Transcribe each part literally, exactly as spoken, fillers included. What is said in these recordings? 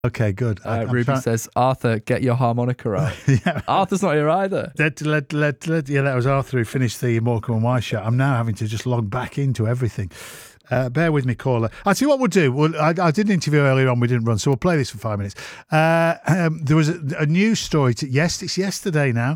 Okay, good. Uh, Ruby trying... says, Arthur, get your harmonica out. Yeah. Arthur's not here either. Let, let, let, let, yeah, that was Arthur who finished the Morecambe and Wise show. I'm now having to just log back into everything. Uh, bear with me, caller. I'll tell you what we'll do. We'll, I, I did an interview earlier on. We didn't run, so we'll play this for five minutes. Uh, um, there was a, a news story. To, yes, it's yesterday now.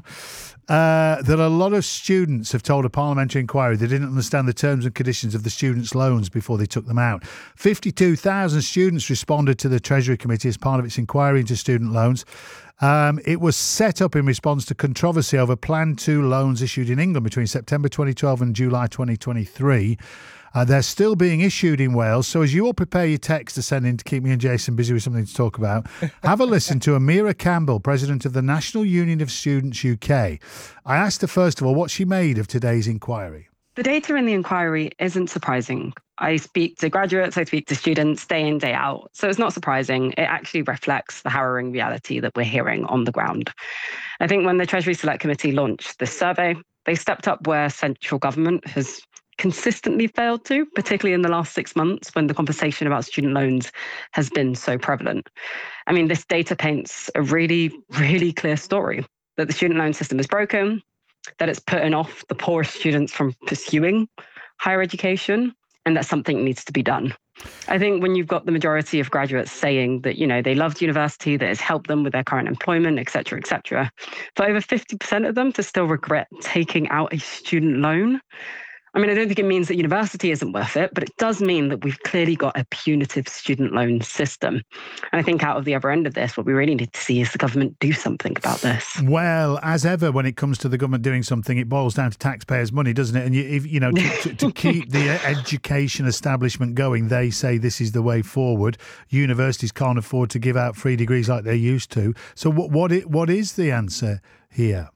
Uh, that a lot of students have told a parliamentary inquiry they didn't understand the terms and conditions of the students' loans before they took them out. fifty-two thousand students responded to the Treasury Committee as part of its inquiry into student loans. Um, it was set up in response to controversy over Plan two loans issued in England between September twenty twelve and July twenty twenty-three. Uh, they're still being issued in Wales. So as you all prepare your text to send in to keep me and Jason busy with something to talk about, have a listen to Amira Campbell, President of the National Union of Students U K. I asked her, first of all, what she made of today's inquiry. The data in the inquiry isn't surprising. I speak to graduates, I speak to students day in, day out. So it's not surprising. It actually reflects the harrowing reality that we're hearing on the ground. I think when the Treasury Select Committee launched this survey, they stepped up where central government has consistently failed to, particularly in the last six months when the conversation about student loans has been so prevalent. I mean, this data paints a really, really clear story that the student loan system is broken, that it's putting off the poorest students from pursuing higher education, and that something needs to be done. I think when you've got the majority of graduates saying that, you know, they loved university, that it's helped them with their current employment, et cetera, et cetera, for over fifty percent of them to still regret taking out a student loan, I mean, I don't think it means that university isn't worth it, but it does mean that we've clearly got a punitive student loan system. And I think out of the other end of this, what we really need to see is the government do something about this. Well, as ever, when it comes to the government doing something, it boils down to taxpayers' money, doesn't it? And, you, if, you know, to, to, to keep the education establishment going, they say this is the way forward. Universities can't afford to give out free degrees like they used to. So what what it, what is the answer here?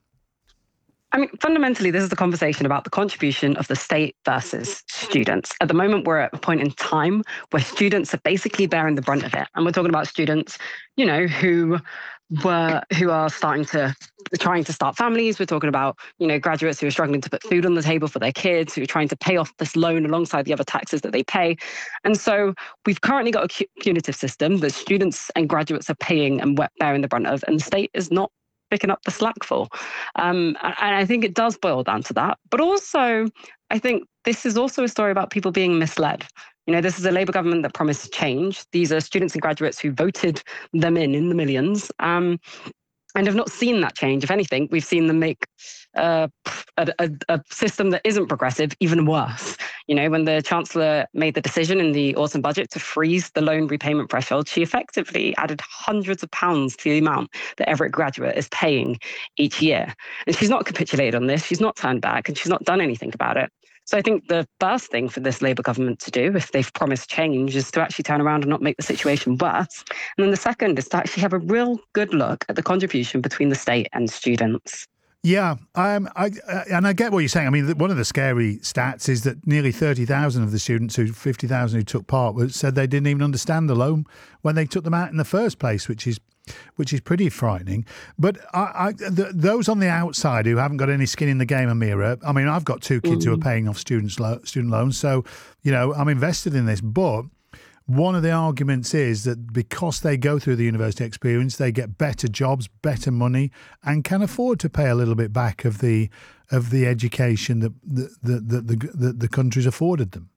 I mean, fundamentally, this is the conversation about the contribution of the state versus students. At the moment, we're at a point in time where students are basically bearing the brunt of it. And we're talking about students, you know, who were who are starting to trying to start families. We're talking about, you know, graduates who are struggling to put food on the table for their kids, who are trying to pay off this loan alongside the other taxes that they pay. And so we've currently got a punitive system that students and graduates are paying and bearing the brunt of, and the state is not picking up the slack for. Um, and I think it does boil down to that. But also, I think this is also a story about people being misled. You know, this is a Labour government that promised change. These are students and graduates who voted them in in the millions. Um, and have not seen that change. If anything, we've seen them make uh, a, a, a system that isn't progressive even worse. You know, when the Chancellor made the decision in the autumn budget to freeze the loan repayment threshold, she effectively added hundreds of pounds to the amount that every graduate is paying each year. And she's not capitulated on this. She's not turned back, and she's not done anything about it. So I think the first thing for this Labour government to do, if they've promised change, is to actually turn around and not make the situation worse. And then the second is to actually have a real good look at the contribution between the state and students. Yeah, um, I, uh, and I get what you're saying. I mean, one of the scary stats is that nearly thirty thousand of the students, who fifty thousand who took part, said they didn't even understand the loan when they took them out in the first place, which is which is pretty frightening. But I, I, the, those on the outside who haven't got any skin in the game, Amira, I mean, I've got two kids mm. who are paying off students lo- student loans, so, you know, I'm invested in this. But one of the arguments is that because they go through the university experience, they get better jobs, better money, and can afford to pay a little bit back of the of the education that the the the, the, the, the country's afforded them.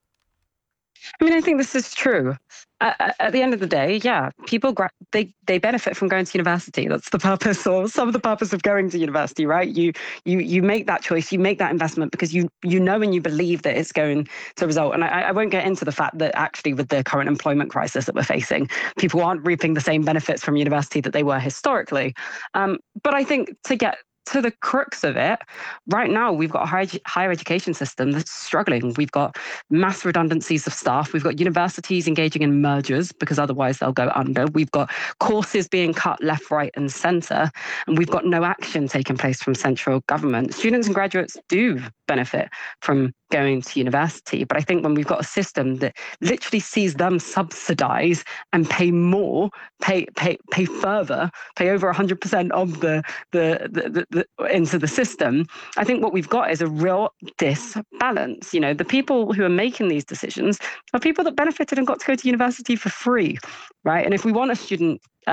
I mean, I think this is true. At, at the end of the day, yeah, people gra- they they benefit from going to university. That's the purpose, or some of the purpose of going to university, right? You you you make that choice, you make that investment because you you know and you believe that it's going to result. And I, I won't get into the fact that actually with the current employment crisis that we're facing, people aren't reaping the same benefits from university that they were historically. Um, but I think to get to the crux of it, right now, we've got a higher, higher education system that's struggling. We've got mass redundancies of staff. We've got universities engaging in mergers because otherwise they'll go under. We've got courses being cut left, right and centre. And we've got no action taking place from central government. Students and graduates do benefit from going to university. But I think when we've got a system that literally sees them subsidize and pay more, pay pay pay further, pay over one hundred percent of the the, the, the, the into the system, I think what we've got is a real disbalance. You know, the people who are making these decisions are people that benefited and got to go to university for free, right? And if we want a student